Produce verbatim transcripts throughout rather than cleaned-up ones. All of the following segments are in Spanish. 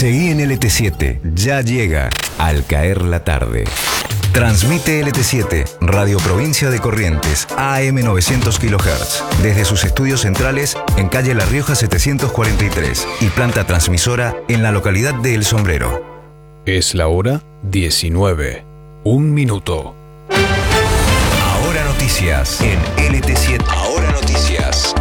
Seguí en L T siete, ya llega Al Caer la Tarde. Transmite L T siete, Radio Provincia de Corrientes, A M novecientos kilohertz, desde sus estudios centrales en calle La Rioja setecientos cuarenta y tres y planta transmisora en la localidad de El Sombrero. Es la hora diecinueve, un minuto. Ahora noticias en L T siete. Ahora noticias.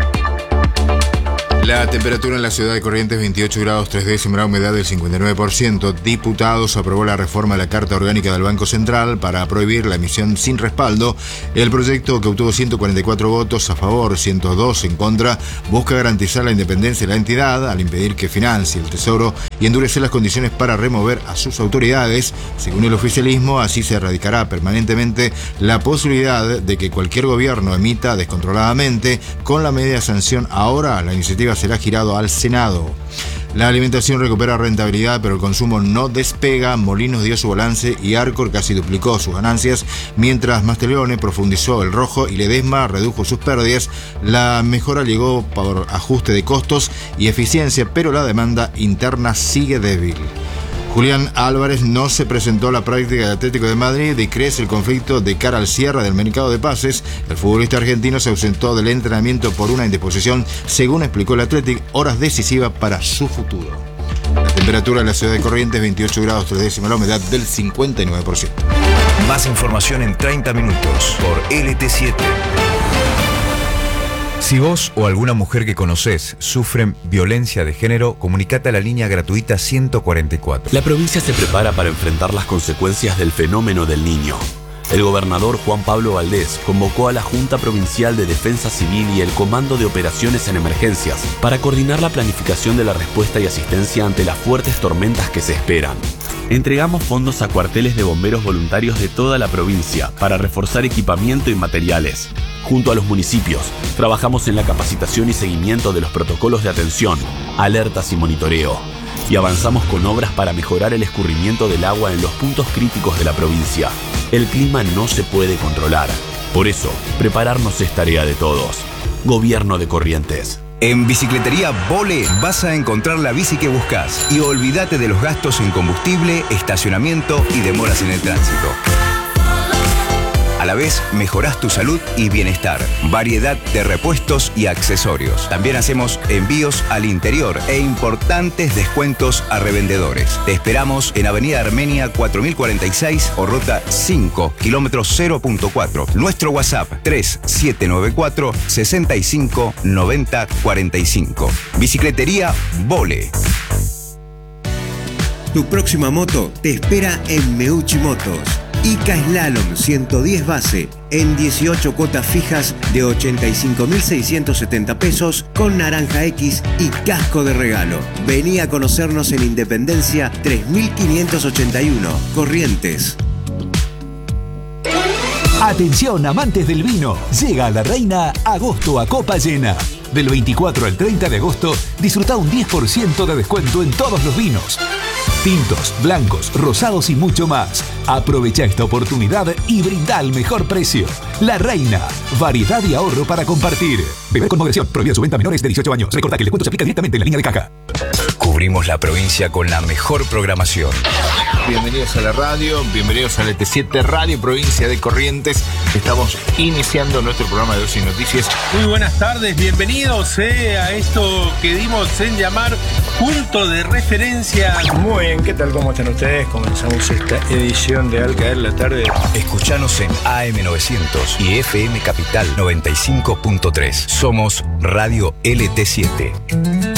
La temperatura en la ciudad de Corrientes, veintiocho grados tres décimas, la humedad del cincuenta y nueve por ciento. Diputados aprobó la reforma de la Carta Orgánica del Banco Central para prohibir la emisión sin respaldo. El proyecto, que obtuvo ciento cuarenta y cuatro votos a favor, ciento dos en contra, busca garantizar la independencia de la entidad al impedir que financie el Tesoro y endurecer las condiciones para remover a sus autoridades. Según el oficialismo, así se erradicará permanentemente la posibilidad de que cualquier gobierno emita descontroladamente. Con la media sanción ahora, la iniciativa será girado al Senado. La alimentación recupera rentabilidad, pero el consumo no despega. Molinos dio su balance y Arcor casi duplicó sus ganancias, mientras Mastellone profundizó el rojo y Ledesma redujo sus pérdidas. La mejora llegó por ajuste de costos y eficiencia, pero la demanda interna sigue débil. Julián Álvarez no se presentó a la práctica del Atlético de Madrid y crece el conflicto de cara al cierre del mercado de pases. El futbolista argentino se ausentó del entrenamiento por una indisposición, según explicó el Atlético, horas decisivas para su futuro. La temperatura en la ciudad de Corrientes, veintiocho grados tres décimas, la humedad del cincuenta y nueve por ciento. Más información en treinta minutos por L T siete. Si vos o alguna mujer que conocés sufren violencia de género, comunicate a la línea gratuita ciento cuarenta y cuatro. La provincia se prepara para enfrentar las consecuencias del fenómeno del Niño. El gobernador Juan Pablo Valdés convocó a la Junta Provincial de Defensa Civil y el Comando de Operaciones en Emergencias para coordinar la planificación de la respuesta y asistencia ante las fuertes tormentas que se esperan. Entregamos fondos a cuarteles de bomberos voluntarios de toda la provincia para reforzar equipamiento y materiales. Junto a los municipios, trabajamos en la capacitación y seguimiento de los protocolos de atención, alertas y monitoreo. Y avanzamos con obras para mejorar el escurrimiento del agua en los puntos críticos de la provincia. El clima no se puede controlar. Por eso, prepararnos es tarea de todos. Gobierno de Corrientes. En Bicicletería Vole vas a encontrar la bici que buscas y olvídate de los gastos en combustible, estacionamiento y demoras en el tránsito. A la vez, mejorás tu salud y bienestar. Variedad de repuestos y accesorios. También hacemos envíos al interior e importantes descuentos a revendedores. Te esperamos en Avenida Armenia cuatro mil cuarenta y seis o Ruta cinco, kilómetro cero punto cuatro. Nuestro WhatsApp tres siete nueve cuatro, seis cinco nueve cero cuatro cinco. Bicicletería Vole. Tu próxima moto te espera en Meucci Motos. Ica Slalom ciento diez base en dieciocho cuotas fijas de ochenta y cinco mil seiscientos setenta pesos con naranja X y casco de regalo. Vení a conocernos en Independencia tres mil quinientos ochenta y uno, Corrientes. Atención, amantes del vino. Llega a La Reina agosto a copa llena. Del veinticuatro al treinta de agosto, disfruta un diez por ciento de descuento en todos los vinos. Tintos, blancos, rosados y mucho más. Aprovecha esta oportunidad y brinda el mejor precio. La Reina, variedad y ahorro para compartir. Beber con moderación, prohibida su venta a menores de dieciocho años. Recordá que el descuento se aplica directamente en la línea de caja. Cubrimos la provincia con la mejor programación. Bienvenidos a la radio, bienvenidos a L T siete, Radio Provincia de Corrientes. Estamos iniciando nuestro programa de Ocio y Noticias. Muy buenas tardes, bienvenidos eh, a esto que dimos en llamar Punto de Referencia. Muy bien, ¿qué tal? ¿Cómo están ustedes? Comenzamos esta edición de Al Caer la Tarde. Escuchanos en A M novecientos y F M Capital noventa y cinco punto tres. Somos Radio L T siete.